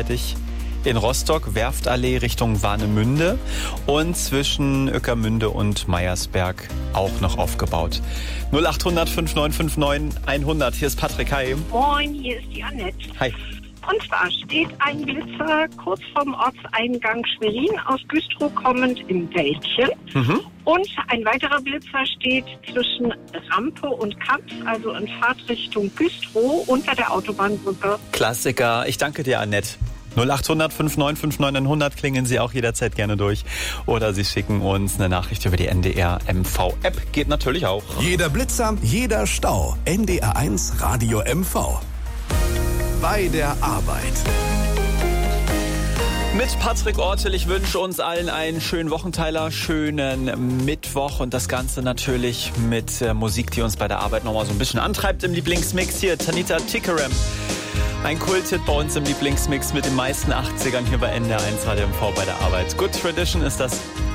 gleichzeitig in Rostock, Werftallee Richtung Warnemünde und zwischen Ueckermünde und Meyersberg auch noch aufgebaut. 0800 5959 100. Hier ist Patrick, hi. Moin, hier ist die Annette. Hi. Und zwar steht ein Blitzer kurz vorm Ortseingang Schwerin aus Güstrow kommend im Wäldchen. Und ein weiterer Blitzer steht zwischen Rampe und Kamps, also in Fahrtrichtung Güstrow unter der Autobahnbrücke. Klassiker. Ich danke dir, Annette. 0800 5959 100, klingeln Sie auch jederzeit gerne durch. Oder Sie schicken uns eine Nachricht über die NDR MV-App. Geht natürlich auch. Jeder Blitzer, jeder Stau. NDR1 Radio MV. Bei der Arbeit. Mit Patrick Ortel, ich wünsche uns allen einen schönen Wochenteiler, schönen Mittwoch und das Ganze natürlich mit Musik, die uns bei der Arbeit nochmal so ein bisschen antreibt im Lieblingsmix. Hier Tanita Tikaram, ein Kulthit bei uns im Lieblingsmix mit den meisten 80ern hier bei NDR1 Radio MV bei der Arbeit. Good Tradition ist das.